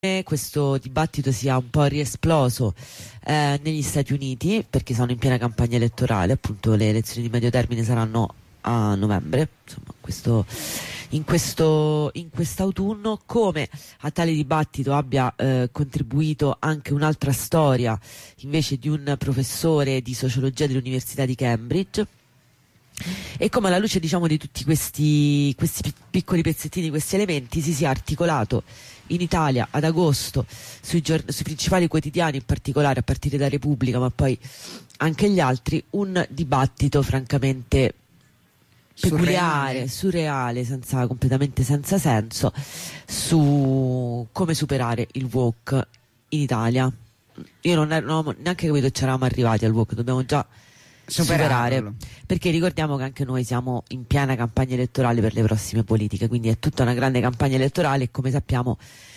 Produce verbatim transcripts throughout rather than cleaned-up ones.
questo dibattito sia un po' riesploso eh, negli Stati Uniti, perché sono in piena campagna elettorale. Appunto, le elezioni di medio termine saranno a novembre, insomma, questo, in questo in quest'autunno. Come a tale dibattito abbia eh, contribuito anche un'altra storia, invece, di un professore di sociologia dell'Università di Cambridge, e come alla luce, diciamo, di tutti questi, questi piccoli pezzettini, questi elementi, si sia articolato in Italia ad agosto sui, giorn- sui principali quotidiani, in particolare a partire da Repubblica, ma poi anche gli altri, un dibattito francamente peculiare, surreale, surreale senza, completamente senza senso, su come superare il woke in Italia. Io non, ero, non ho neanche capito che ci eravamo arrivati al woke, dobbiamo già superare, superare, perché ricordiamo che anche noi siamo in piena campagna elettorale per le prossime politiche, quindi è tutta una grande campagna elettorale, e come sappiamo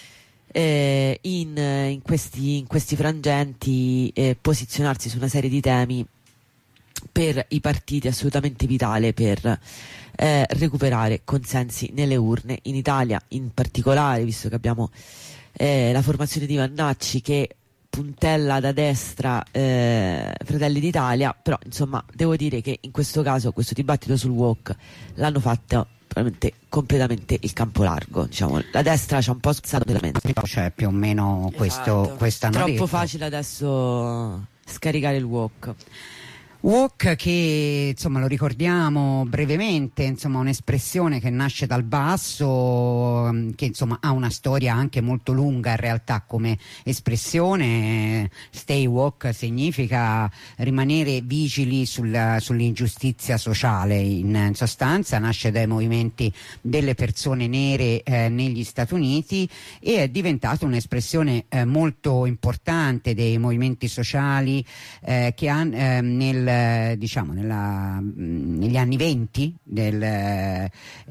eh, in, in, questi, in questi frangenti eh, posizionarsi su una serie di temi per i partiti è assolutamente vitale per eh, recuperare consensi nelle urne, in Italia in particolare, visto che abbiamo eh, la formazione di Vannacci che puntella da destra eh, Fratelli d'Italia. Però insomma devo dire che in questo caso questo dibattito sul woke l'hanno fatto veramente completamente il campo largo, diciamo. La destra c'ha un po' spazzato della mente, cioè più o meno questo, esatto. Questa troppo detto. facile adesso scaricare il woke. Woke, che insomma lo ricordiamo brevemente, insomma un'espressione che nasce dal basso, che insomma ha una storia anche molto lunga in realtà come espressione. Stay woke significa rimanere vigili sul, sull'ingiustizia sociale, in, in sostanza nasce dai movimenti delle persone nere eh, negli Stati Uniti, e è diventata un'espressione eh, molto importante dei movimenti sociali eh, che hanno eh, nel diciamo nella, negli anni venti del, eh,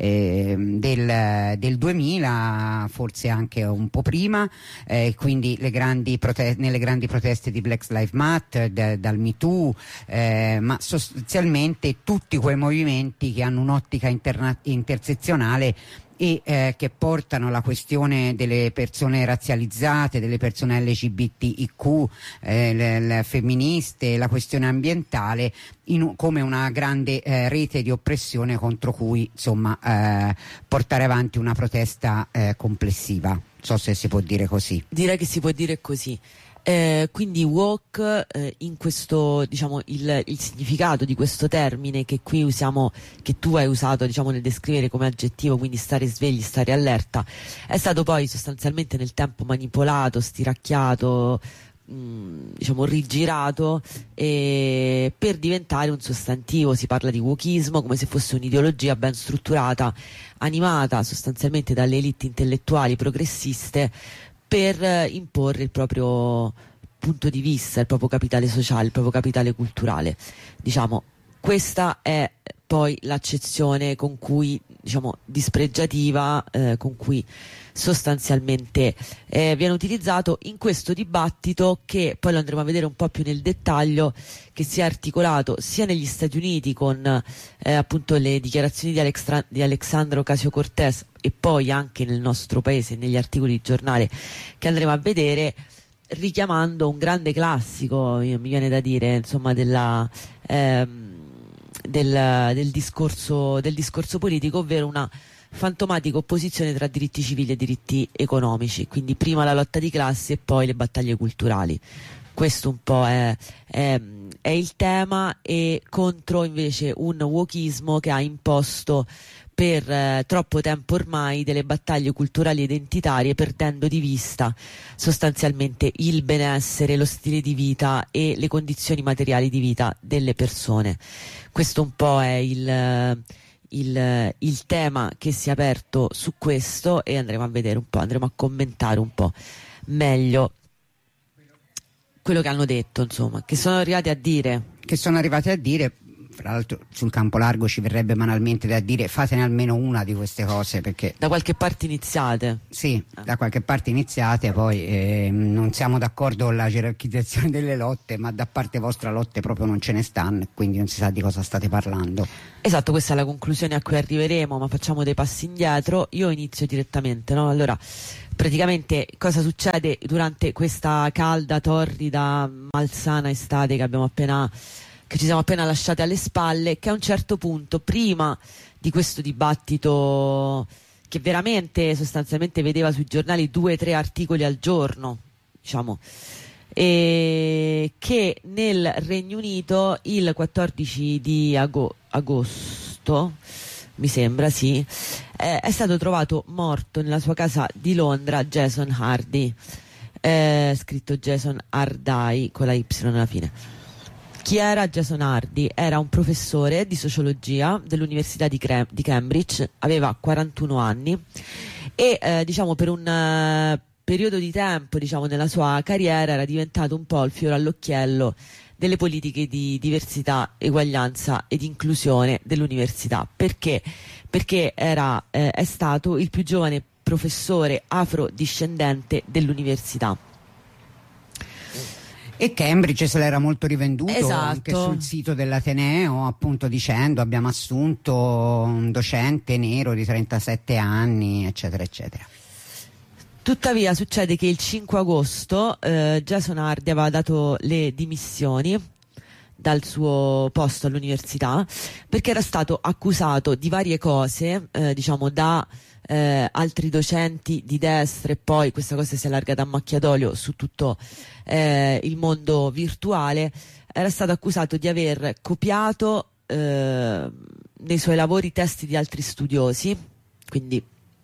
del, del duemila, forse anche un po' prima, eh, quindi le grandi prote- nelle grandi proteste di Black Lives Matter, de- dal Me Too, eh, ma sostanzialmente tutti quei movimenti che hanno un'ottica interna- intersezionale e eh, che portano la questione delle persone razzializzate, delle persone L G B T I Q, eh, le, le femministe, la questione ambientale in, come una grande eh, rete di oppressione contro cui insomma eh, portare avanti una protesta eh, complessiva. Non so se si può dire così. Direi che si può dire così. Eh, quindi woke, eh, in questo, diciamo, il, il significato di questo termine che qui usiamo, che tu hai usato, diciamo, nel descrivere come aggettivo, quindi stare svegli, stare allerta, è stato poi sostanzialmente nel tempo manipolato, stiracchiato, mh, diciamo rigirato, eh, per diventare un sostantivo. Si parla di wokismo come se fosse un'ideologia ben strutturata, animata sostanzialmente dalle elite intellettuali progressiste, per imporre il proprio punto di vista, il proprio capitale sociale, il proprio capitale culturale. Diciamo, questa è poi l'accezione con cui, diciamo, dispregiativa, eh, con cui sostanzialmente eh, viene utilizzato in questo dibattito, che poi lo andremo a vedere un po' più nel dettaglio, che si è articolato sia negli Stati Uniti con eh, appunto le dichiarazioni di, Alextra- di Alexandria Ocasio-Cortez, e poi anche nel nostro paese, negli articoli di giornale che andremo a vedere, richiamando un grande classico, mi viene da dire, insomma, della, ehm, del, del, discorso, del discorso politico, ovvero una fantomatica opposizione tra diritti civili e diritti economici, quindi prima la lotta di classe e poi le battaglie culturali. Questo un po' è, è, è il tema, e contro invece un wokismo che ha imposto per eh, troppo tempo ormai delle battaglie culturali identitarie, perdendo di vista sostanzialmente il benessere, lo stile di vita e le condizioni materiali di vita delle persone. Questo un po' è il, il, il tema che si è aperto su questo, e andremo a vedere un po', andremo a commentare un po' meglio quello che hanno detto, insomma, che sono arrivati a dire. Che sono arrivati a dire. Fra l'altro sul campo largo ci verrebbe banalmente da dire: fatene almeno una di queste cose, perché da qualche parte iniziate. Sì, ah. da qualche parte iniziate, poi eh, non siamo d'accordo con la gerarchizzazione delle lotte, ma da parte vostra lotte proprio non ce ne stanno, quindi non si sa di cosa state parlando. Esatto, questa è la conclusione a cui arriveremo, ma facciamo dei passi indietro. Io inizio direttamente, no? Allora, praticamente cosa succede durante questa calda, torrida, malsana estate che abbiamo appena che ci siamo appena lasciati alle spalle, che a un certo punto, prima di questo dibattito che veramente sostanzialmente vedeva sui giornali due o tre articoli al giorno, diciamo, e che nel Regno Unito il quattordici di ago- agosto, mi sembra, sì, eh, è stato trovato morto nella sua casa di Londra Jason Hardy, eh, scritto Jason Hardy con la Y alla fine. Chi era Jason Hardy? Era un professore di sociologia dell'Università di, Cre- di Cambridge, aveva quarantuno anni e eh, diciamo per un uh, periodo di tempo, diciamo, nella sua carriera era diventato un po' il fiore all'occhiello delle politiche di diversità, eguaglianza ed inclusione dell'università. Perché? Perché era, eh, è stato il più giovane professore afrodiscendente dell'università. E Cambridge se l'era molto rivenduto, esatto, anche sul sito dell'Ateneo, appunto dicendo abbiamo assunto un docente nero di trentasette anni, eccetera eccetera. Tuttavia succede che il cinque agosto eh, Jason Hardy aveva dato le dimissioni dal suo posto all'università perché era stato accusato di varie cose, eh, diciamo da eh, altri docenti di destra, e poi questa cosa si è allargata a macchia d'olio su tutto eh, il mondo virtuale. Era stato accusato di aver copiato eh, nei suoi lavori testi di altri studiosi, quindi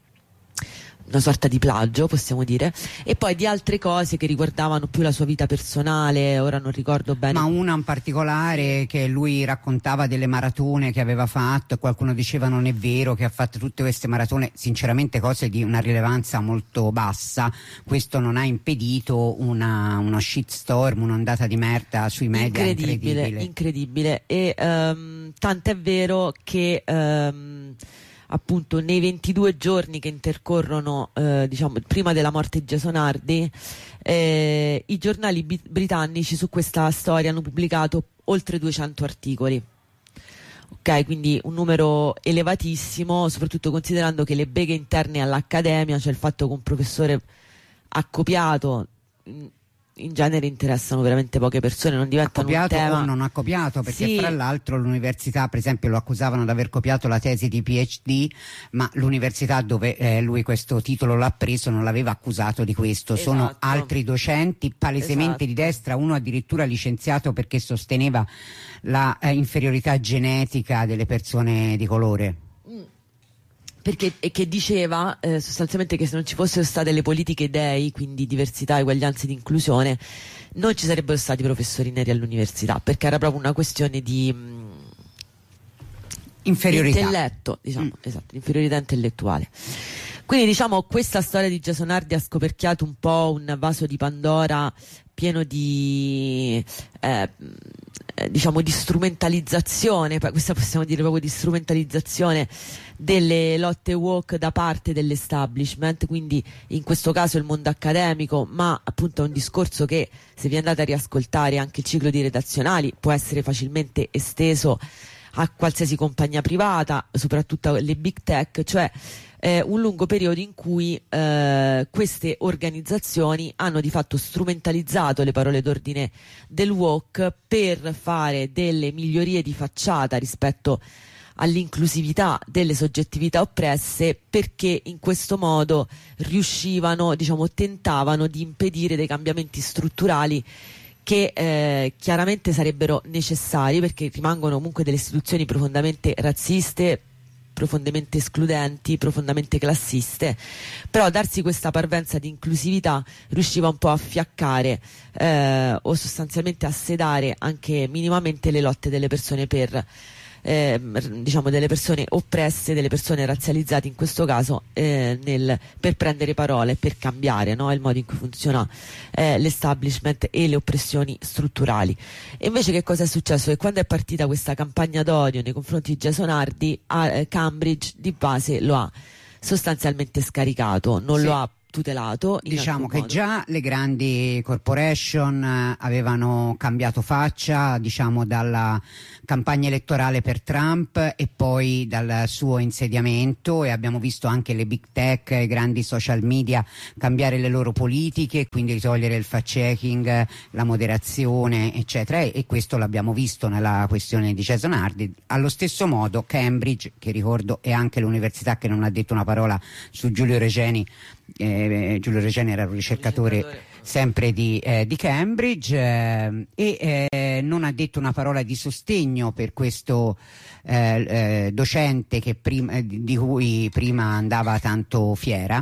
una sorta di plagio, possiamo dire, e poi di altre cose che riguardavano più la sua vita personale, ora non ricordo bene. Ma una in particolare, che lui raccontava delle maratone che aveva fatto e qualcuno diceva non è vero, che ha fatto tutte queste maratone, sinceramente cose di una rilevanza molto bassa. Questo non ha impedito una, uno shitstorm, un'ondata di merda sui media incredibile. Incredibile, incredibile. E um, tant'è vero che um, appunto nei ventidue giorni che intercorrono eh, diciamo prima della morte di Jason Hardy, eh, i giornali bi- britannici su questa storia hanno pubblicato oltre duecento articoli. Ok, quindi un numero elevatissimo, soprattutto considerando che le beghe interne all'accademia, cioè il fatto che un professore ha copiato, in genere interessano veramente poche persone, non diventano ha copiato un tema. O non ha copiato, perché sì. Fra l'altro l'università, per esempio, lo accusavano di aver copiato la tesi di PhD, ma l'università dove eh, lui questo titolo l'ha preso non l'aveva accusato di questo. Esatto. Sono altri docenti palesemente esatto. di destra, uno addirittura licenziato perché sosteneva la eh, inferiorità genetica delle persone di colore. Mm. Perché e che diceva eh, sostanzialmente che se non ci fossero state le politiche D E I, quindi diversità, eguaglianza ed inclusione, non ci sarebbero stati professori neri all'università, perché era proprio una questione di mh, inferiorità, intelletto, diciamo, mm. esatto, inferiorità intellettuale. Quindi diciamo questa storia di Jason Hardy ha scoperchiato un po' un vaso di Pandora pieno di eh, diciamo di strumentalizzazione, questa possiamo dire proprio di strumentalizzazione delle lotte woke da parte dell'establishment, quindi in questo caso il mondo accademico, ma appunto è un discorso che, se vi andate a riascoltare anche il ciclo di redazionali, può essere facilmente esteso a qualsiasi compagnia privata, soprattutto le big tech, cioè eh, un lungo periodo in cui eh, queste organizzazioni hanno di fatto strumentalizzato le parole d'ordine del woke per fare delle migliorie di facciata rispetto all'inclusività delle soggettività oppresse, perché in questo modo riuscivano, diciamo, tentavano di impedire dei cambiamenti strutturali che eh, chiaramente sarebbero necessari, perché rimangono comunque delle istituzioni profondamente razziste, profondamente escludenti, profondamente classiste, però darsi questa parvenza di inclusività riusciva un po' a fiaccare eh, o sostanzialmente a sedare anche minimamente le lotte delle persone per Eh, diciamo delle persone oppresse, delle persone razzializzate in questo caso, eh, nel, per prendere parole, per cambiare, no, il modo in cui funziona eh, l'establishment e le oppressioni strutturali. E invece che cosa è successo? Che quando è partita questa campagna d'odio nei confronti di Jason Hardy, a eh, Cambridge di base lo ha sostanzialmente scaricato, non sì. lo ha tutelato. Diciamo che modo. già le grandi corporation eh, avevano cambiato faccia, diciamo, dalla campagna elettorale per Trump e poi dal suo insediamento, e abbiamo visto anche le big tech, i grandi social media cambiare le loro politiche, quindi risolvere il fact checking, la moderazione eccetera, e, e questo l'abbiamo visto nella questione di Jason Hardy. Allo stesso modo Cambridge, che ricordo è anche l'università che non ha detto una parola su Giulio Regeni. Eh, Giulio Regeni era un ricercatore, ricercatore. sempre di, eh, di Cambridge eh, e eh, non ha detto una parola di sostegno per questo eh, eh, docente che prima, di cui prima andava tanto fiera.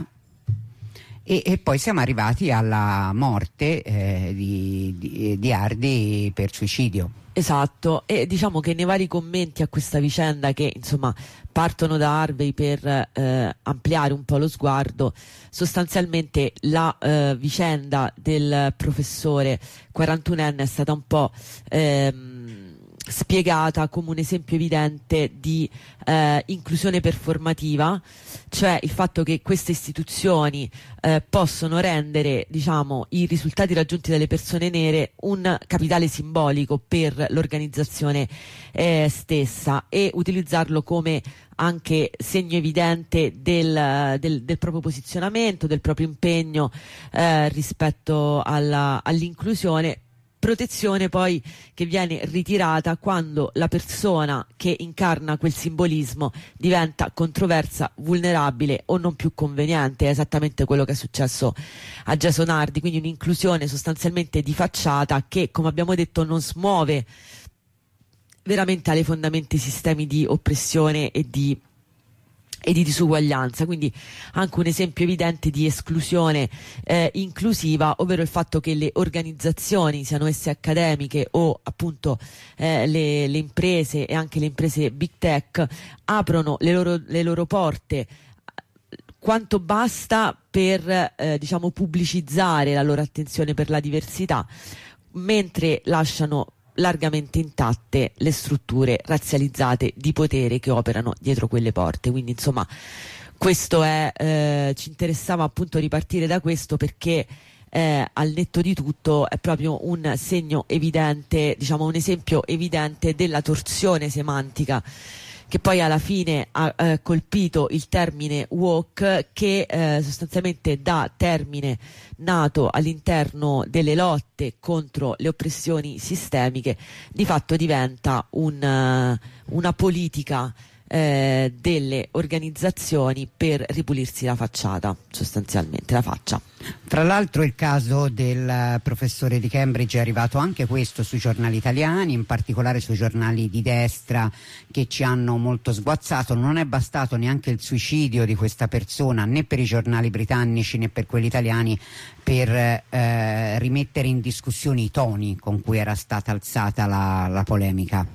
E, e poi siamo arrivati alla morte eh, di, di, di Hardy per suicidio. Esatto, e diciamo che nei vari commenti a questa vicenda, che insomma partono da Harvey per eh, ampliare un po' lo sguardo, sostanzialmente la eh, vicenda del professore quarantunenne è stata un po' ehm, spiegata come un esempio evidente di eh, inclusione performativa, cioè il fatto che queste istituzioni eh, possono rendere, diciamo, i risultati raggiunti dalle persone nere un capitale simbolico per l'organizzazione eh, stessa, e utilizzarlo come anche segno evidente del, del, del proprio posizionamento, del proprio impegno eh, rispetto alla, all'inclusione. Protezione poi che viene ritirata quando la persona che incarna quel simbolismo diventa controversa, vulnerabile o non più conveniente. È esattamente quello che è successo a Jason Hardy, quindi un'inclusione sostanzialmente di facciata che, come abbiamo detto, non smuove veramente alle fondamenta i sistemi di oppressione e di e di disuguaglianza. Quindi anche un esempio evidente di esclusione eh, inclusiva, ovvero il fatto che le organizzazioni, siano esse accademiche o appunto eh, le, le imprese e anche le imprese big tech, aprono le loro, le loro porte quanto basta per eh, diciamo pubblicizzare la loro attenzione per la diversità, mentre lasciano largamente intatte le strutture razzializzate di potere che operano dietro quelle porte. Quindi insomma questo è eh, ci interessava appunto ripartire da questo, perché eh, al netto di tutto è proprio un segno evidente, diciamo un esempio evidente della torsione semantica che poi alla fine ha eh, colpito il termine woke, che eh, sostanzialmente dà termine nato all'interno delle lotte contro le oppressioni sistemiche, di fatto diventa un, uh, una politica eh, delle organizzazioni per ripulirsi la facciata, sostanzialmente la faccia. Tra l'altro il caso del professore di Cambridge è arrivato anche questo sui giornali italiani, in particolare sui giornali di destra, che ci hanno molto sguazzato. Non è bastato neanche il suicidio di questa persona, né per i giornali britannici né per quelli italiani, per eh, rimettere in discussione i toni con cui era stata alzata la, la polemica.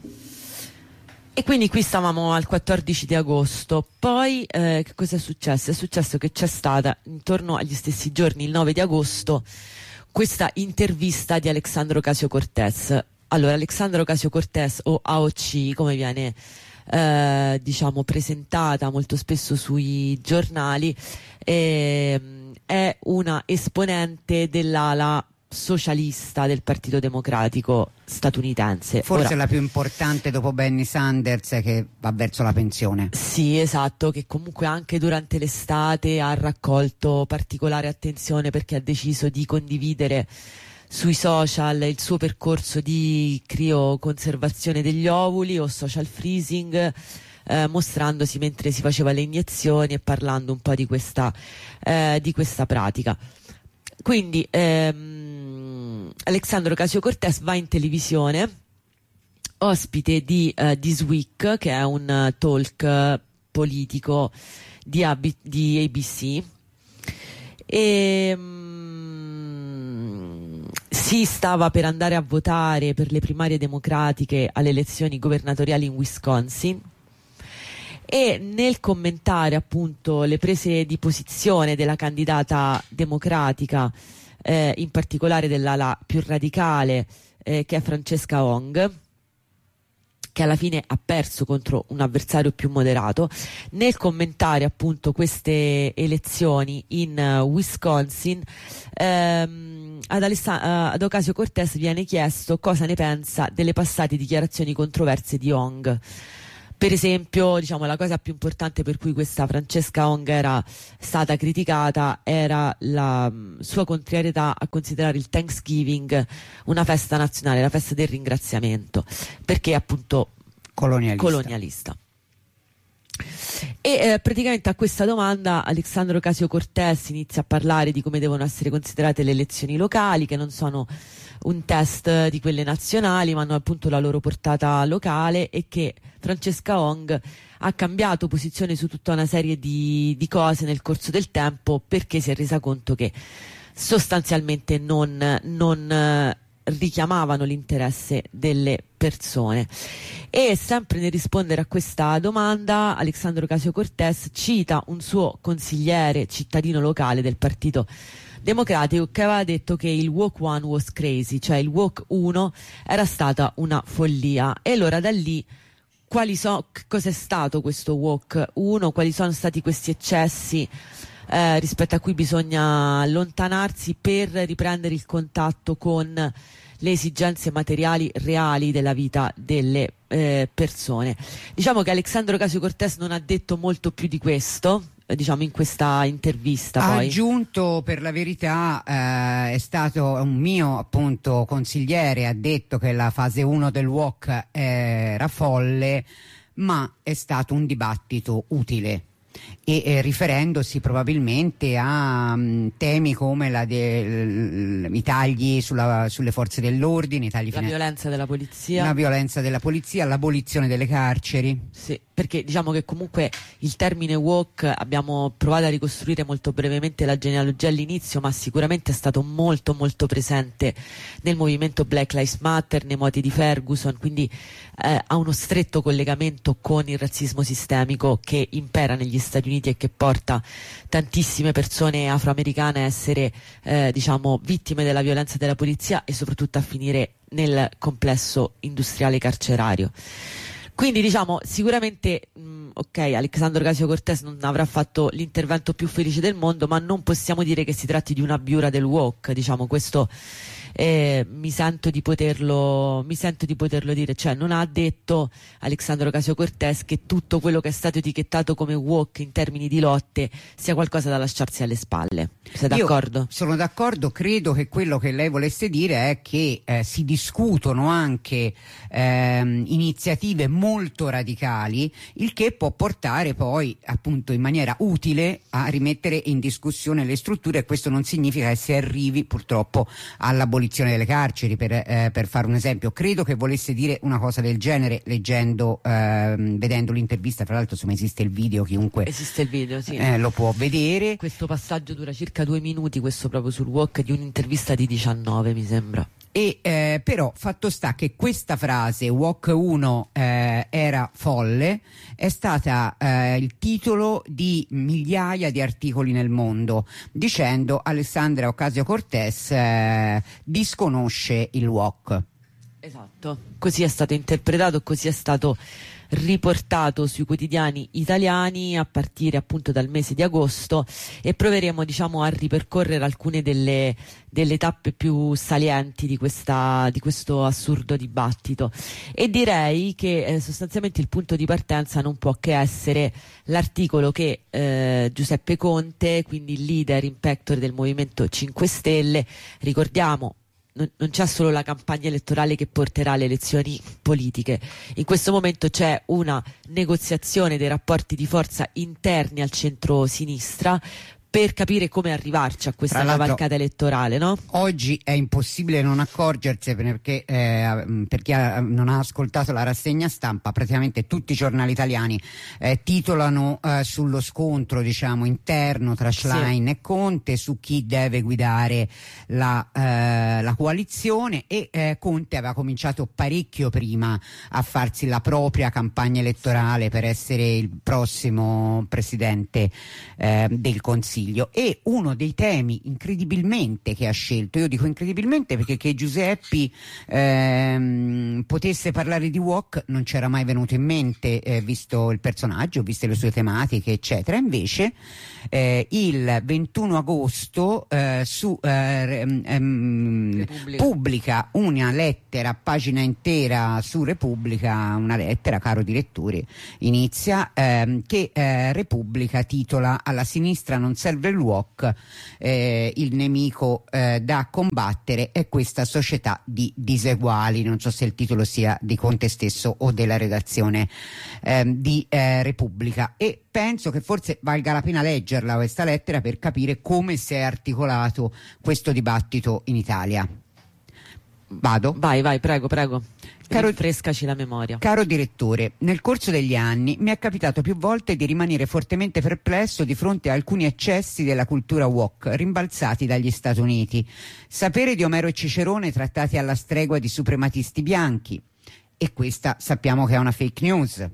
E quindi qui stavamo al quattordici di agosto. Poi eh, che cosa è successo? È successo che c'è stata intorno agli stessi giorni, il nove di agosto, questa intervista di Alexandro Ocasio-Cortez. Allora, Alexandro Ocasio-Cortez, o A O C come viene eh, diciamo presentata molto spesso sui giornali, eh, è una esponente dell'ala socialista del Partito Democratico statunitense. Forse Ora, la più importante dopo Bernie Sanders, che va verso la pensione. Sì, esatto, che comunque anche durante l'estate ha raccolto particolare attenzione perché ha deciso di condividere sui social il suo percorso di crioconservazione degli ovuli o social freezing, eh, mostrandosi mentre si faceva le iniezioni e parlando un po' di questa, eh, di questa pratica. Quindi ehm, Alexandro Ocasio-Cortez va in televisione, ospite di uh, This Week, che è un uh, talk uh, politico di, A B- di A B C, e um, si stava per andare a votare per le primarie democratiche alle elezioni governatoriali in Wisconsin, e nel commentare appunto le prese di posizione della candidata democratica, eh, in particolare dell'ala più radicale, eh, che è Francesca Hong, che alla fine ha perso contro un avversario più moderato. Nel commentare appunto queste elezioni in uh, Wisconsin, ehm, ad, Alessa- uh, ad Ocasio-Cortez viene chiesto cosa ne pensa delle passate dichiarazioni controverse di Hong. Per esempio, diciamo, la cosa più importante per cui questa Francesca Hong era stata criticata era la mh, sua contrarietà a considerare il Thanksgiving una festa nazionale, la festa del ringraziamento, perché è appunto colonialista. colonialista. E eh, praticamente a questa domanda Alexandria Ocasio-Cortez inizia a parlare di come devono essere considerate le elezioni locali, che non sono un test di quelle nazionali, ma hanno appunto la loro portata locale, e che Francesca Hong ha cambiato posizione su tutta una serie di, di cose nel corso del tempo, perché si è resa conto che sostanzialmente non, non eh, richiamavano l'interesse delle persone. E sempre nel rispondere a questa domanda, Alexandria Ocasio-Cortez cita un suo consigliere cittadino locale del partito democratico che aveva detto che il Walk One was crazy, cioè il Walk uno era stata una follia. E allora da lì, quali so, cos'è stato questo Walk uno, quali sono stati questi eccessi eh, rispetto a cui bisogna allontanarsi per riprendere il contatto con le esigenze materiali reali della vita delle eh, persone. Diciamo che Alexandria Ocasio-Cortez non ha detto molto più di questo, eh, diciamo, in questa intervista. Ha poi aggiunto, per la verità, eh, è stato un mio appunto consigliere, ha detto che la fase uno del walk era folle, ma è stato un dibattito utile. E eh, riferendosi probabilmente a um, temi come la de, l, l, i tagli sulla, sulle forze dell'ordine, i tagli la violenza della polizia, la violenza della polizia, l'abolizione delle carceri. Sì, perché diciamo che comunque il termine woke, abbiamo provato a ricostruire molto brevemente la genealogia all'inizio, ma sicuramente è stato molto molto presente nel movimento Black Lives Matter, nei moti di Ferguson, quindi eh, ha uno stretto collegamento con il razzismo sistemico che impera negli Stati Uniti e che porta tantissime persone afroamericane a essere eh, diciamo vittime della violenza della polizia e soprattutto a finire nel complesso industriale carcerario. Quindi diciamo sicuramente mh, ok, Alexandria Ocasio-Cortez non avrà fatto l'intervento più felice del mondo, ma non possiamo dire che si tratti di una biura del woke, diciamo, questo eh, mi sento di poterlo mi sento di poterlo dire, cioè non ha detto Alexandria Ocasio-Cortez che tutto quello che è stato etichettato come woke in termini di lotte sia qualcosa da lasciarsi alle spalle. Sei d'accordo? Io sono d'accordo, credo che quello che lei volesse dire è che eh, si discutono anche ehm, iniziative molto radicali, il che può portare poi appunto in maniera utile a rimettere in discussione le strutture, e questo non significa che si arrivi purtroppo all'abolizione delle carceri, per, eh, per fare un esempio. Credo che volesse dire una cosa del genere leggendo, ehm, vedendo l'intervista. Fra l'altro insomma esiste il video, chiunque esiste il video, sì. eh, lo può vedere. Questo passaggio dura circa due minuti, questo proprio sul walk, di un'intervista di diciannove mi sembra. E eh, però fatto sta che questa frase Walk uno eh, era folle è stata eh, il titolo di migliaia di articoli nel mondo, dicendo Alexandria Ocasio-Cortez eh, disconosce il walk. Esatto, così è stato interpretato, così è stato riportato sui quotidiani italiani a partire appunto dal mese di agosto, e proveremo diciamo a ripercorrere alcune delle, delle tappe più salienti di, questa, di questo assurdo dibattito. E direi che eh, sostanzialmente il punto di partenza non può che essere l'articolo che eh, Giuseppe Conte, quindi il leader in pectore del Movimento cinque Stelle, ricordiamo non, non c'è solo la campagna elettorale che porterà alle elezioni politiche, in questo momento c'è una negoziazione dei rapporti di forza interni al centro-sinistra per capire come arrivarci a questa cavalcata elettorale, no? Oggi è impossibile non accorgersene, perché eh, per chi ha, non ha ascoltato la rassegna stampa, praticamente tutti i giornali italiani eh, titolano eh, sullo scontro diciamo interno tra Schlein sì. e Conte, su chi deve guidare la, eh, la coalizione, e eh, Conte aveva cominciato parecchio prima a farsi la propria campagna elettorale per essere il prossimo presidente eh, del Consiglio. Consiglio, e uno dei temi incredibilmente che ha scelto, io dico incredibilmente perché che Giuseppi ehm, potesse parlare di wok non c'era mai venuto in mente, eh, visto il personaggio, viste le sue tematiche eccetera. Invece eh, il ventuno agosto eh, su, eh, ehm, pubblica una lettera, pagina intera su Repubblica, una lettera, caro direttore, inizia ehm, che eh, Repubblica titola "Alla sinistra non serve il wok, eh, il nemico eh, da combattere è questa società di diseguali". Non so se il titolo sia di Conte stesso o della redazione ehm, di eh, Repubblica, e penso che forse valga la pena leggerla questa lettera per capire come si è articolato questo dibattito in Italia. Vado? Vai, vai, prego, prego. Caro, Rinfrescaci la memoria. Caro direttore, nel corso degli anni mi è capitato più volte di rimanere fortemente perplesso di fronte a alcuni eccessi della cultura wok rimbalzati dagli Stati Uniti. Sapere di Omero e Cicerone trattati alla stregua di suprematisti bianchi, e questa sappiamo che è una fake news.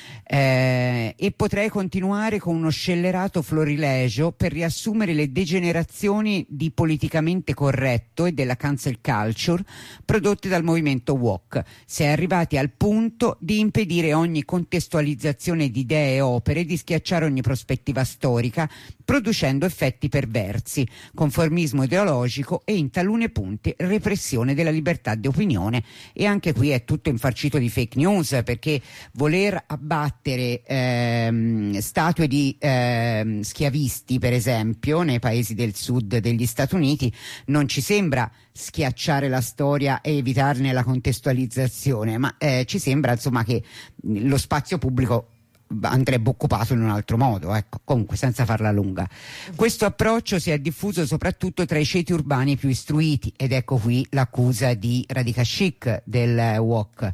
Eh, e potrei continuare con uno scellerato florilegio per riassumere le degenerazioni di politicamente corretto e della cancel culture prodotte dal movimento wok. Si è arrivati al punto di impedire ogni contestualizzazione di idee e opere, di schiacciare ogni prospettiva storica, producendo effetti perversi, conformismo ideologico e in talune punti repressione della libertà di opinione. E anche qui è tutto infarcito di fake news, perché voler abbattere ehm, statue di ehm, schiavisti, per esempio, nei paesi del sud degli Stati Uniti non ci sembra schiacciare la storia e evitarne la contestualizzazione, ma eh, ci sembra insomma che lo spazio pubblico andrebbe occupato in un altro modo, ecco. Comunque, senza farla lunga, questo approccio si è diffuso soprattutto tra i ceti urbani più istruiti, ed ecco qui l'accusa di radical chic del wok.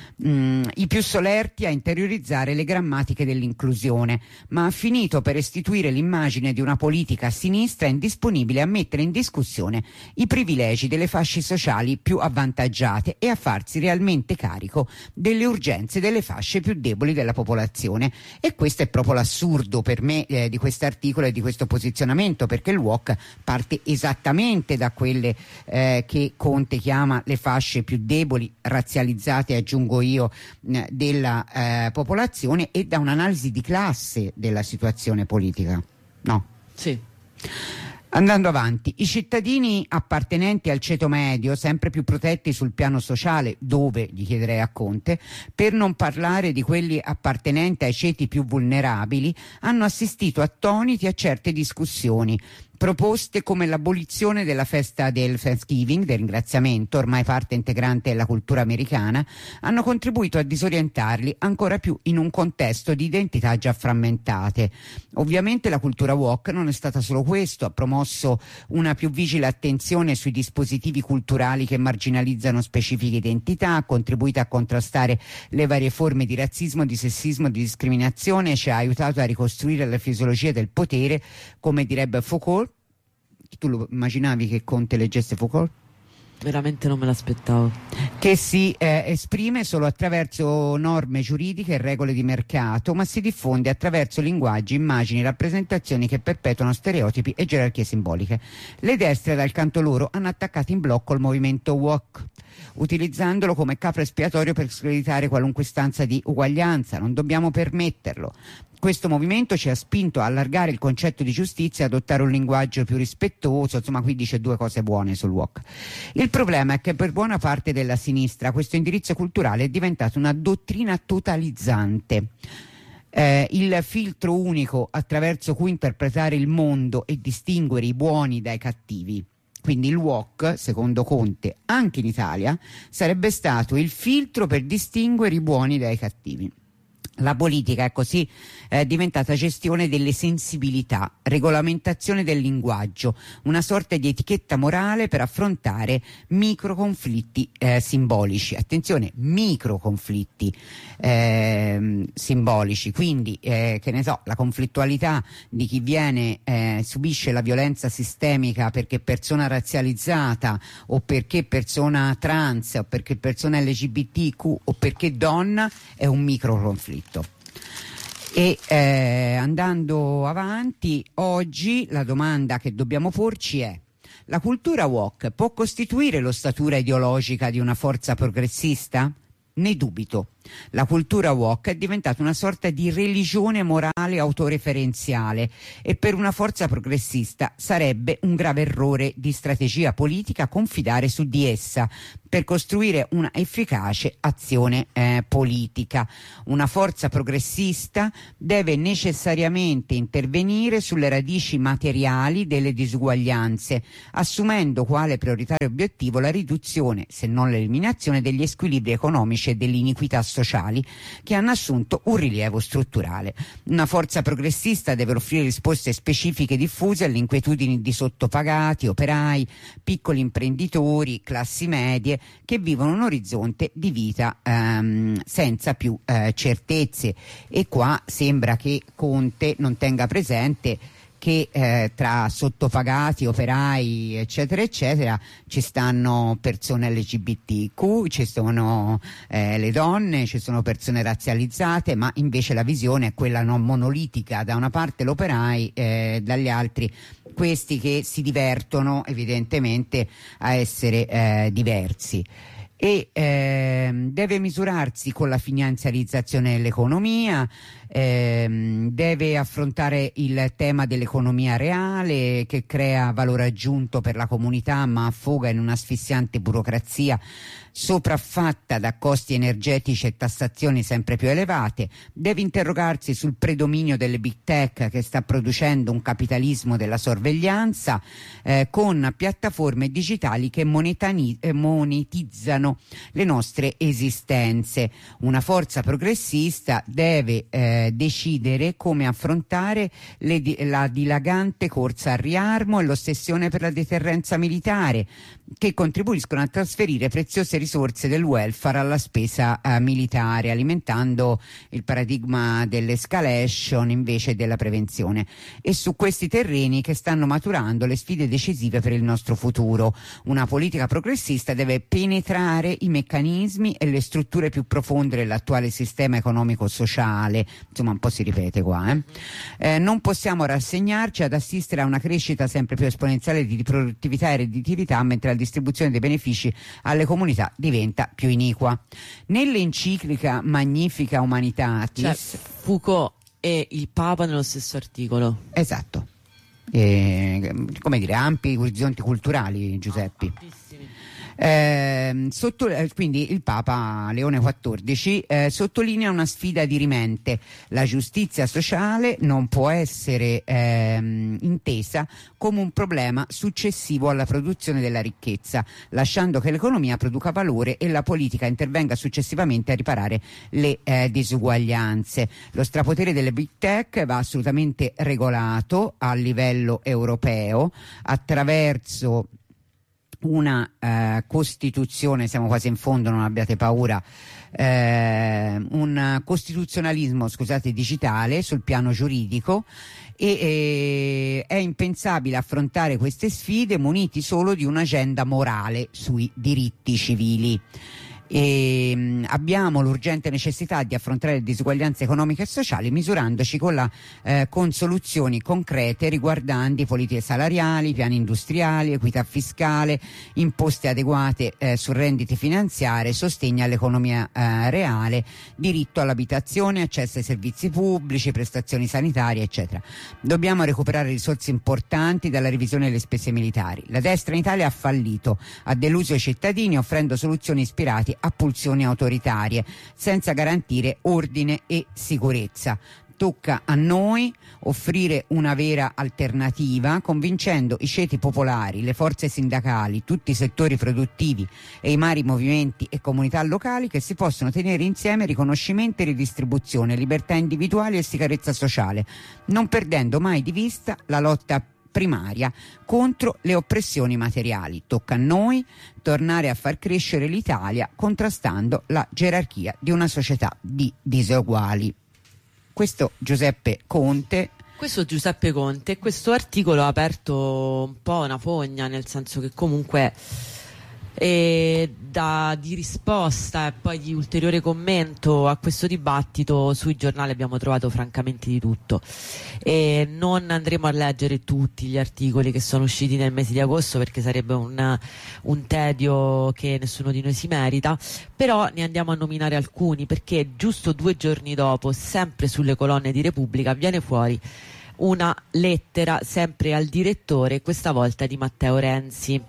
Mm, i più solerti a interiorizzare le grammatiche dell'inclusione, ma ha finito per restituire l'immagine di una politica a sinistra indisponibile a mettere in discussione i privilegi delle fasce sociali più avvantaggiate e a farsi realmente carico delle urgenze delle fasce più deboli della popolazione. E questo è proprio l'assurdo per me eh, di questo articolo e di questo posizionamento, perché il wok parte esattamente da quelle eh, che Conte chiama le fasce più deboli, razzializzate, aggiungo io, io della eh, popolazione, e da un'analisi di classe della situazione politica. No? Sì. Andando avanti, i cittadini appartenenti al ceto medio, sempre più protetti sul piano sociale, dove, gli chiederei a Conte, per non parlare di quelli appartenenti ai ceti più vulnerabili, hanno assistito attoniti a certe discussioni, proposte come l'abolizione della festa del Thanksgiving, del ringraziamento, ormai parte integrante della cultura americana, hanno contribuito a disorientarli ancora più in un contesto di identità già frammentate. Ovviamente la cultura wok non è stata solo questo, ha promosso una più vigile attenzione sui dispositivi culturali che marginalizzano specifiche identità, ha contribuito a contrastare le varie forme di razzismo, di sessismo, di discriminazione, ci ha aiutato a ricostruire la fisiologia del potere, come direbbe Foucault. Tu lo immaginavi che Conte leggesse Foucault? Veramente non me l'aspettavo. Che si eh, esprime solo attraverso norme giuridiche e regole di mercato, ma si diffonde attraverso linguaggi, immagini, rappresentazioni che perpetuano stereotipi e gerarchie simboliche. Le destre, dal canto loro, hanno attaccato in blocco il movimento wok, utilizzandolo come capro espiatorio per screditare qualunque istanza di uguaglianza. Non dobbiamo permetterlo. Questo movimento ci ha spinto a allargare il concetto di giustizia, adottare un linguaggio più rispettoso. Insomma, qui dice due cose buone sul wok. Il problema è che per buona parte della sinistra questo indirizzo culturale è diventato una dottrina totalizzante. Eh, il filtro unico attraverso cui interpretare il mondo e distinguere i buoni dai cattivi. Quindi il wok, secondo Conte, anche in Italia, sarebbe stato il filtro per distinguere i buoni dai cattivi. La politica è così eh, diventata gestione delle sensibilità, regolamentazione del linguaggio, una sorta di etichetta morale per affrontare microconflitti eh, simbolici. Attenzione, microconflitti eh, simbolici, quindi eh, che ne so, la conflittualità di chi viene eh, subisce la violenza sistemica perché persona razzializzata o perché persona trans o perché persona L G B T Q o perché donna è un microconflitto. E eh, andando avanti, oggi la domanda che dobbiamo porci è: la cultura woke può costituire l'ossatura ideologica di una forza progressista? Ne dubito. La cultura woke è diventata una sorta di religione morale autoreferenziale e per una forza progressista sarebbe un grave errore di strategia politica confidare su di essa per costruire una efficace azione eh, politica. Una forza progressista deve necessariamente intervenire sulle radici materiali delle disuguaglianze, assumendo quale prioritario obiettivo la riduzione, se non l'eliminazione, degli squilibri economici e dell'iniquità sociali che hanno assunto un rilievo strutturale. Una forza progressista deve offrire risposte specifiche e diffuse alle inquietudini di sottopagati, operai, piccoli imprenditori, classi medie che vivono un orizzonte di vita ehm, senza più eh, certezze. E qua sembra che Conte non tenga presente che eh, tra sottopagati, operai, eccetera eccetera, ci stanno persone L G B T Q, ci sono eh, le donne, ci sono persone razzializzate, ma invece la visione è quella non monolitica: da una parte l'operai, eh, dagli altri questi che si divertono evidentemente a essere eh, diversi. E ehm, deve misurarsi con la finanziarizzazione dell'economia, ehm, deve affrontare il tema dell'economia reale che crea valore aggiunto per la comunità ma affoga in un'asfissiante burocrazia sopraffatta da costi energetici e tassazioni sempre più elevate. Deve interrogarsi sul predominio delle big tech che sta producendo un capitalismo della sorveglianza eh, con piattaforme digitali che monetani- eh, monetizzano le nostre esistenze. Una forza progressista deve eh, decidere come affrontare le di- la dilagante corsa al riarmo e l'ossessione per la deterrenza militare, che contribuiscono a trasferire preziose risorse del welfare alla spesa eh, militare, alimentando il paradigma dell'escalation invece della prevenzione. E su questi terreni che stanno maturando le sfide decisive per il nostro futuro. Una politica progressista deve penetrare i meccanismi e le strutture più profonde dell'attuale sistema economico-sociale. Insomma, un po' si ripete qua. Eh? Eh, non possiamo rassegnarci ad assistere a una crescita sempre più esponenziale di produttività e redditività, mentre la distribuzione dei benefici alle comunità diventa più iniqua. Nell'enciclica Magnifica Humanitatis, cioè, Foucault e il Papa nello stesso articolo. Esatto. E, come dire, ampi orizzonti culturali, Giuseppi. Eh, sotto, eh, quindi il Papa Leone quattordici eh, sottolinea una sfida dirimente: la giustizia sociale non può essere ehm, intesa come un problema successivo alla produzione della ricchezza, lasciando che l'economia produca valore e la politica intervenga successivamente a riparare le eh, disuguaglianze. Lo strapotere delle big tech va assolutamente regolato a livello europeo attraverso una eh, Costituzione, siamo quasi in fondo, non abbiate paura, eh, un costituzionalismo, scusate, digitale sul piano giuridico, e eh, è impensabile affrontare queste sfide muniti solo di un'agenda morale sui diritti civili. E, mh, abbiamo l'urgente necessità di affrontare le disuguaglianze economiche e sociali misurandoci con, la, eh, con soluzioni concrete riguardanti politiche salariali, piani industriali, equità fiscale, imposte adeguate eh, su rendite finanziarie, sostegno all'economia eh, reale, diritto all'abitazione, accesso ai servizi pubblici, prestazioni sanitarie, eccetera. Dobbiamo recuperare risorse importanti dalla revisione delle spese militari. La destra in Italia ha fallito, ha deluso i cittadini offrendo soluzioni ispirate a pulsioni autoritarie senza garantire ordine e sicurezza. Tocca a noi offrire una vera alternativa, convincendo i ceti popolari, le forze sindacali, tutti i settori produttivi e i vari movimenti e comunità locali che si possono tenere insieme riconoscimento e ridistribuzione, libertà individuali e sicurezza sociale, non perdendo mai di vista la lotta primaria contro le oppressioni materiali. Tocca a noi tornare a far crescere l'Italia contrastando la gerarchia di una società di diseguali. Questo Giuseppe Conte. Questo Giuseppe Conte, questo articolo ha aperto un po' una fogna, nel senso che comunque E da, di risposta e poi di ulteriore commento a questo dibattito sui giornali abbiamo trovato francamente di tutto, e non andremo a leggere tutti gli articoli che sono usciti nel mese di agosto perché sarebbe un, un tedio che nessuno di noi si merita, però ne andiamo a nominare alcuni, perché giusto due giorni dopo, sempre sulle colonne di Repubblica, viene fuori una lettera sempre al direttore, questa volta di Matteo Renzi.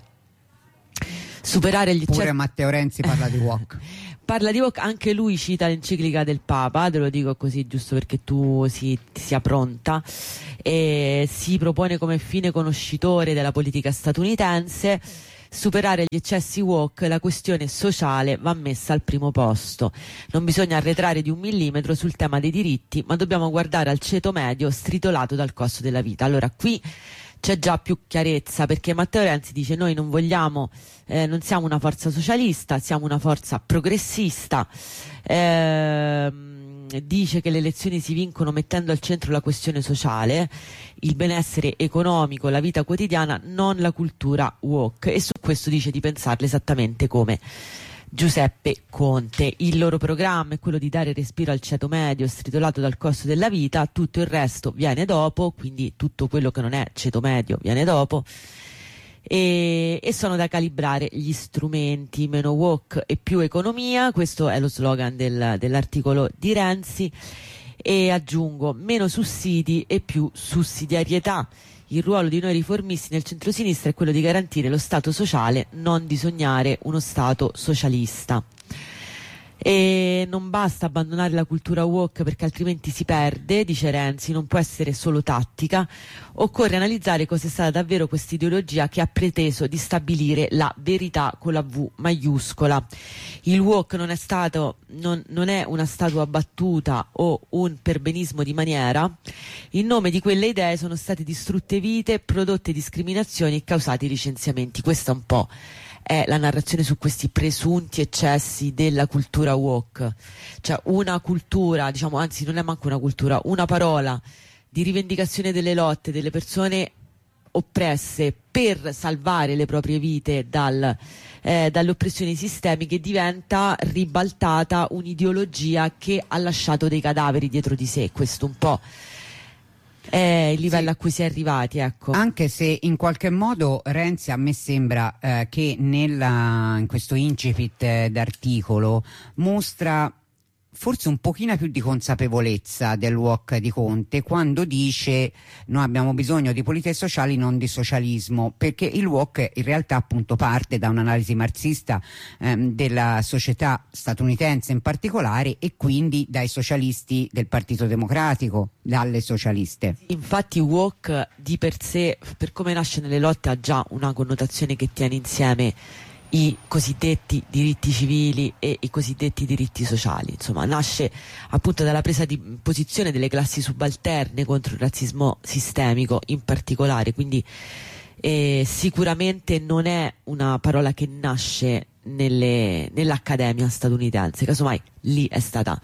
Superare gli Pure eccessi... Matteo Renzi parla di W O C. Parla di W O C, anche lui cita l'enciclica del Papa, te lo dico così giusto perché tu si, sia pronta, e si propone come fine conoscitore della politica statunitense superare gli eccessi woke, la questione sociale va messa al primo posto. Non bisogna arretrare di un millimetro sul tema dei diritti, ma dobbiamo guardare al ceto medio stritolato dal costo della vita. Allora qui c'è già più chiarezza, perché Matteo Renzi dice: noi non vogliamo, eh, non siamo una forza socialista, siamo una forza progressista, eh, dice che le elezioni si vincono mettendo al centro la questione sociale, il benessere economico, la vita quotidiana, non la cultura woke, e su questo dice di pensarle esattamente come Giuseppe Conte. Il loro programma è quello di dare respiro al ceto medio stritolato dal costo della vita, tutto il resto viene dopo, quindi tutto quello che non è ceto medio viene dopo, e, e sono da calibrare gli strumenti, meno woke e più economia, questo è lo slogan del, dell'articolo di Renzi, e aggiungo meno sussidi e più sussidiarietà. Il ruolo di noi riformisti nel centrosinistra è quello di garantire lo Stato sociale, non di sognare uno Stato socialista. E non basta abbandonare la cultura woke perché altrimenti si perde, dice Renzi, non può essere solo tattica, occorre analizzare cosa è stata davvero questa ideologia che ha preteso di stabilire la verità con la V maiuscola. Il woke non è stato, non, non è una statua battuta o un perbenismo di maniera. In nome di quelle idee sono state distrutte vite, prodotte discriminazioni e causati licenziamenti. Questa un po' è la narrazione su questi presunti eccessi della cultura woke, cioè una cultura, diciamo, anzi non è manco una cultura, una parola di rivendicazione delle lotte delle persone oppresse per salvare le proprie vite dal, eh, dalle oppressioni sistemiche, diventa ribaltata un'ideologia che ha lasciato dei cadaveri dietro di sé. Questo un po' è il livello sì. a cui si è arrivati, ecco. Anche se in qualche modo Renzi, a me sembra eh, che nella, in questo incipit eh, d'articolo mostra forse un pochino più di consapevolezza del W O C di Conte quando dice: noi abbiamo bisogno di politiche sociali, non di socialismo, perché il W O C in realtà appunto parte da un'analisi marxista ehm, della società statunitense in particolare, e quindi dai socialisti del Partito Democratico, dalle socialiste. Infatti W O C di per sé, per come nasce nelle lotte, ha già una connotazione che tiene insieme i cosiddetti diritti civili e i cosiddetti diritti sociali. Insomma, nasce appunto dalla presa di posizione delle classi subalterne contro il razzismo sistemico in particolare, quindi eh, sicuramente non è una parola che nasce nelle, nell'accademia statunitense, casomai lì è stata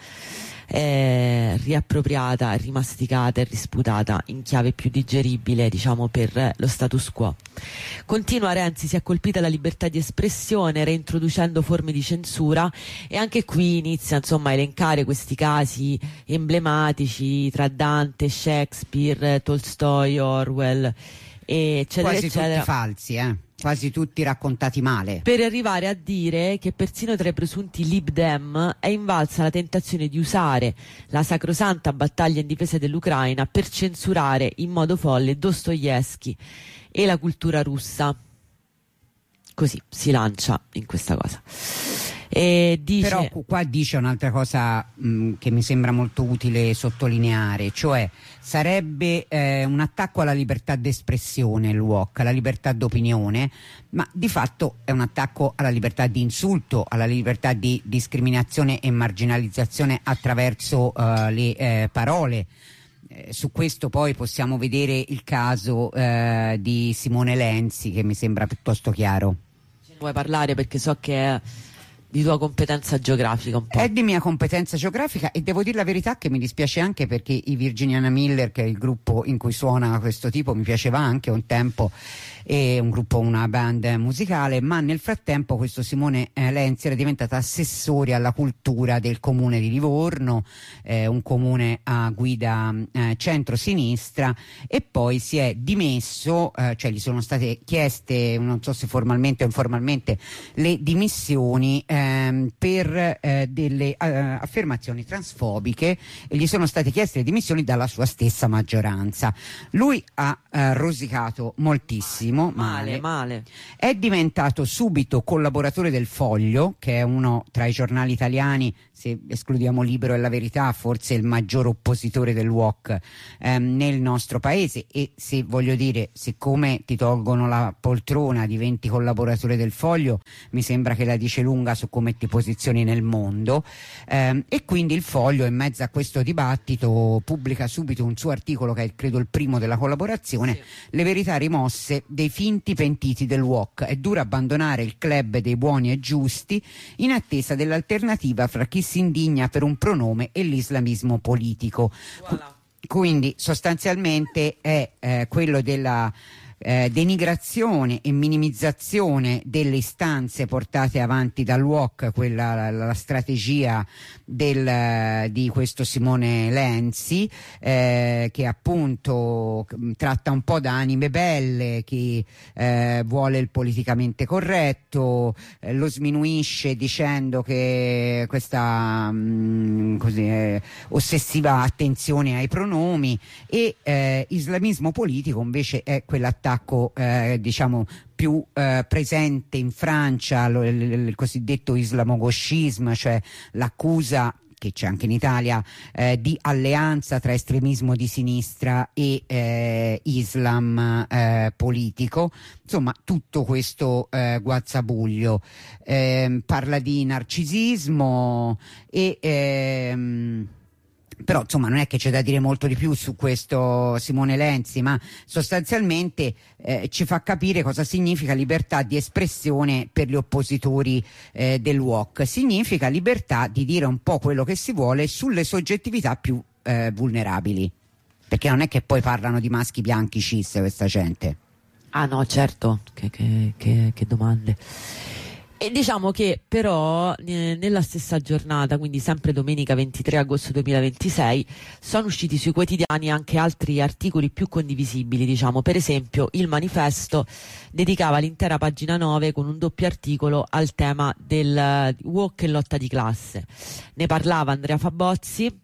eh, riappropriata, rimasticata e risputata in chiave più digeribile, diciamo, per lo status quo. Continua Renzi: si è colpita la libertà di espressione reintroducendo forme di censura, e anche qui inizia insomma a elencare questi casi emblematici tra Dante, Shakespeare, Tolstoi, Orwell, eccetera, quasi eccetera. Tutti falsi, eh? Quasi tutti raccontati male, per arrivare a dire che persino tra i presunti Lib Dem è invalsa la tentazione di usare la sacrosanta battaglia in difesa dell'Ucraina per censurare in modo folle Dostoevskij e la cultura russa. Così si lancia in questa cosa. E dice... Però qua dice un'altra cosa mh, che mi sembra molto utile sottolineare, cioè sarebbe eh, un attacco alla libertà d'espressione il W O C, alla libertà d'opinione, ma di fatto è un attacco alla libertà di insulto, alla libertà di discriminazione e marginalizzazione attraverso uh, le eh, parole. Eh, su questo poi possiamo vedere il caso eh, di Simone Lenzi, che mi sembra piuttosto chiaro. Vuoi parlare, perché so che è di tua competenza geografica un po'. È di mia competenza geografica, e devo dire la verità che mi dispiace anche perché i Virginiana Miller, che è il gruppo in cui suona questo tipo, mi piaceva anche un tempo, è un gruppo, una band musicale, ma nel frattempo questo Simone eh, Lenzi era diventata assessore alla cultura del comune di Livorno, eh, un comune a guida eh, centro-sinistra, e poi si è dimesso, eh, cioè gli sono state chieste, non so se formalmente o informalmente, le dimissioni ehm, per eh, delle eh, affermazioni transfobiche, e gli sono state chieste le dimissioni dalla sua stessa maggioranza. Lui ha eh, rosicato moltissimo. Male, male, male. È diventato subito collaboratore del Foglio, che è uno tra i giornali italiani, se escludiamo Libero e La Verità, forse il maggior oppositore del W O C ehm, nel nostro paese. E se voglio dire, siccome ti tolgono la poltrona, diventi collaboratore del Foglio, mi sembra che la dice lunga su come ti posizioni nel mondo. Ehm, e quindi il Foglio, in mezzo a questo dibattito, pubblica subito un suo articolo, che è credo il primo della collaborazione, sì. Le verità rimosse dei finti pentiti del W O C. È duro abbandonare il club dei buoni e giusti in attesa dell'alternativa fra chi si indigna per un pronome e l'islamismo politico. Voilà. Quindi sostanzialmente è eh, quello della Eh, denigrazione e minimizzazione delle istanze portate avanti dal W O C, quella la, la strategia del, di questo Simone Lenzi, eh, che appunto tratta un po' da anime belle, chi eh, vuole il politicamente corretto, eh, lo sminuisce dicendo che questa mh, così, eh, ossessiva attenzione ai pronomi, e eh, islamismo politico invece è quell'attacco Eh, diciamo più eh, presente in Francia, lo, il, il cosiddetto islamogoscismo, cioè l'accusa, che c'è anche in Italia, eh, di alleanza tra estremismo di sinistra e eh, Islam eh, politico. Insomma, tutto questo eh, guazzabuglio. Eh, parla di narcisismo e ehm, però insomma non è che c'è da dire molto di più su questo Simone Lenzi, ma sostanzialmente eh, ci fa capire cosa significa libertà di espressione per gli oppositori eh, del W O C. Significa libertà di dire un po' quello che si vuole sulle soggettività più eh, vulnerabili, perché non è che poi parlano di maschi bianchi cis questa gente. Ah no, certo, che, che, che, che domande. E diciamo che però eh, nella stessa giornata, quindi sempre domenica ventitré agosto duemilaventisei, sono usciti sui quotidiani anche altri articoli più condivisibili, diciamo. Per esempio il Manifesto dedicava l'intera pagina nove con un doppio articolo al tema del W O C e lotta di classe. Ne parlava Andrea Fabozzi,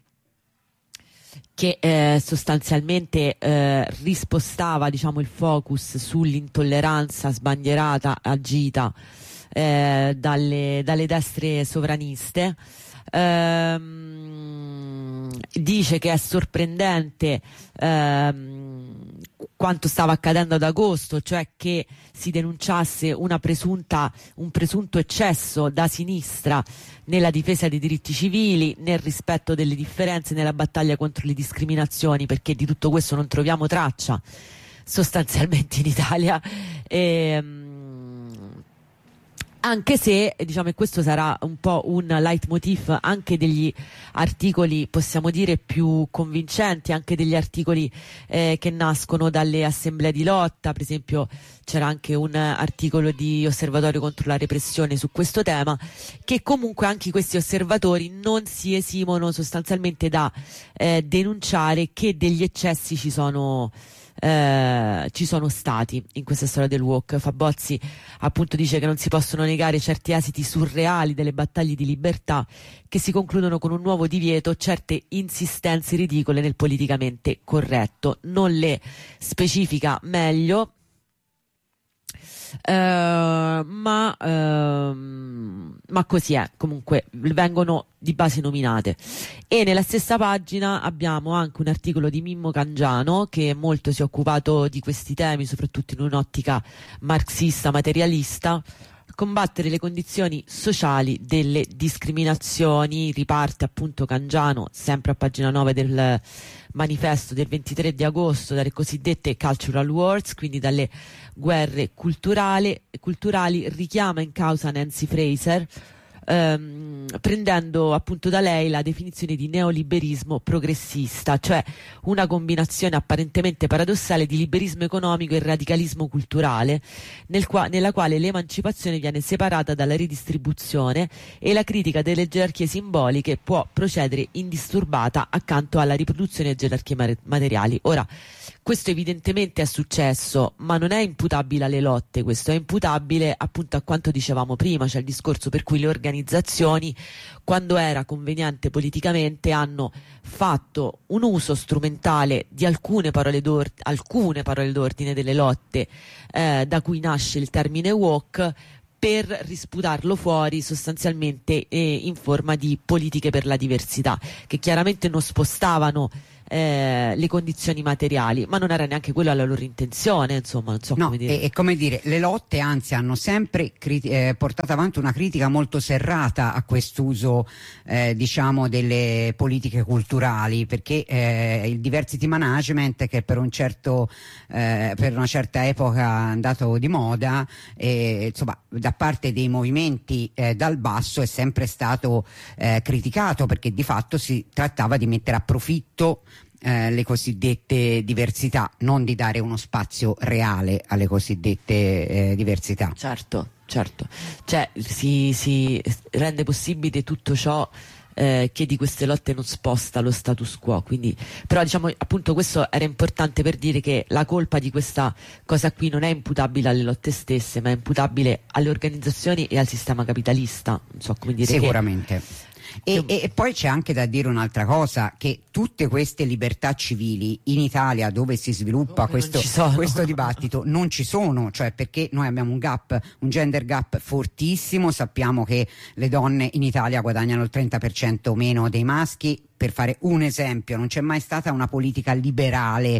che eh, sostanzialmente eh, rispostava, diciamo, il focus sull'intolleranza sbandierata, agita Eh, dalle, dalle destre sovraniste. Ehm, dice che è sorprendente ehm, quanto stava accadendo ad agosto, cioè che si denunciasse una presunta, un presunto eccesso da sinistra nella difesa dei diritti civili, nel rispetto delle differenze, nella battaglia contro le discriminazioni, perché di tutto questo non troviamo traccia sostanzialmente in Italia. Ehm, Anche se, diciamo, e questo sarà un po' un leitmotiv anche degli articoli, possiamo dire, più convincenti, anche degli articoli eh, che nascono dalle assemblee di lotta. Per esempio c'era anche un articolo di Osservatorio contro la repressione su questo tema, che comunque anche questi osservatori non si esimono sostanzialmente da eh, denunciare che degli eccessi ci sono Eh, ci sono stati in questa storia del W O C. Fabozzi appunto dice che non si possono negare certi esiti surreali delle battaglie di libertà, che si concludono con un nuovo divieto, certe insistenze ridicole nel politicamente corretto. Non le specifica meglio, Uh, ma, uh, ma così è, comunque vengono di base nominate. E nella stessa pagina abbiamo anche un articolo di Mimmo Cangiano, che molto si è occupato di questi temi, soprattutto in un'ottica marxista materialista. Combattere le condizioni sociali delle discriminazioni, riparte appunto Cangiano sempre a pagina nove del Manifesto del ventitré di agosto, dalle cosiddette cultural wars, quindi dalle guerre culturali, culturali richiama in causa Nancy Fraser, ehm, prendendo appunto da lei la definizione di neoliberismo progressista, cioè una combinazione apparentemente paradossale di liberismo economico e radicalismo culturale, nel qua- nella quale l'emancipazione viene separata dalla ridistribuzione e la critica delle gerarchie simboliche può procedere indisturbata accanto alla riproduzione delle gerarchie ma- materiali. Ora, questo evidentemente è successo, ma non è imputabile alle lotte, questo è imputabile appunto a quanto dicevamo prima, cioè il discorso per cui le organizzazioni, quando era conveniente politicamente, hanno fatto un uso strumentale di alcune parole d'ordine, alcune parole d'ordine delle lotte, eh, da cui nasce il termine woke, per risputarlo fuori sostanzialmente eh, in forma di politiche per la diversità, che chiaramente non spostavano eh, le condizioni materiali, ma non era neanche quella la loro intenzione, insomma, non so no, come dire. E, e come dire, le lotte anzi hanno sempre criti- eh, portato avanti una critica molto serrata a quest'uso eh, diciamo delle politiche culturali, perché eh, il diversity management, che per un certo eh, per una certa epoca è andato di moda, eh, insomma da parte dei movimenti eh, dal basso è sempre stato eh, criticato, perché di fatto si trattava di mettere a profitto Eh, le cosiddette diversità, non di dare uno spazio reale alle cosiddette eh, diversità. Certo, certo, cioè si, si rende possibile tutto ciò eh, che di queste lotte non sposta lo status quo, quindi, però diciamo appunto questo era importante per dire che la colpa di questa cosa qui non è imputabile alle lotte stesse, ma è imputabile alle organizzazioni e al sistema capitalista, non so come dire. Sicuramente. Che... E, e, e poi c'è anche da dire un'altra cosa, che tutte queste libertà civili in Italia, dove si sviluppa questo, questo dibattito, non ci sono, cioè perché noi abbiamo un gap, un gender gap fortissimo, sappiamo che le donne in Italia guadagnano il trenta per cento meno dei maschi. Per fare un esempio, non c'è mai stata una politica liberale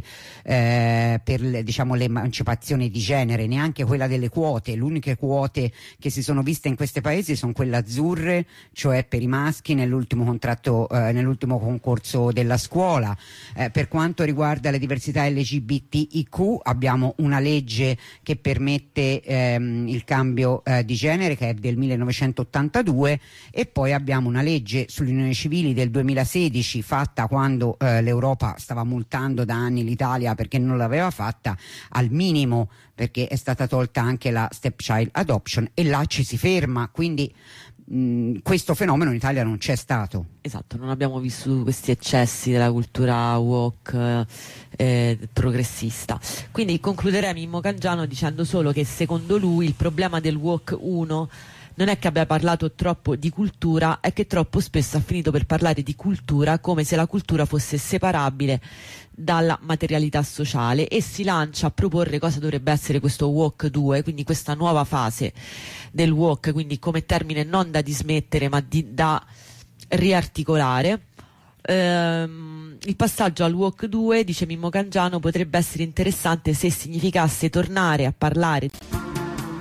eh, per diciamo, l'emancipazione di genere, neanche quella delle quote. Le uniche quote che si sono viste in questi paesi sono quelle azzurre, cioè per i maschi nell'ultimo contratto, eh, nell'ultimo concorso della scuola. Eh, per quanto riguarda le diversità L G B T I Q abbiamo una legge che permette ehm, il cambio eh, di genere, che è del millenovecentottantadue, e poi abbiamo una legge sulle unioni civili del duemilasedici fatta quando eh, l'Europa stava multando da anni l'Italia perché non l'aveva fatta al minimo, perché è stata tolta anche la stepchild adoption, e là ci si ferma, quindi mh, questo fenomeno in Italia non c'è stato. Esatto, non abbiamo vissuto questi eccessi della cultura woke eh, progressista. Quindi concluderei Mimmo Cangiano dicendo solo che secondo lui il problema del woke uno non è che abbia parlato troppo di cultura, è che troppo spesso ha finito per parlare di cultura come se la cultura fosse separabile dalla materialità sociale, e si lancia a proporre cosa dovrebbe essere questo woke due, quindi questa nuova fase del woke, quindi come termine non da dismettere ma di, da riarticolare. Ehm, il passaggio al woke due, dice Mimmo Cangiano, potrebbe essere interessante se significasse tornare a parlare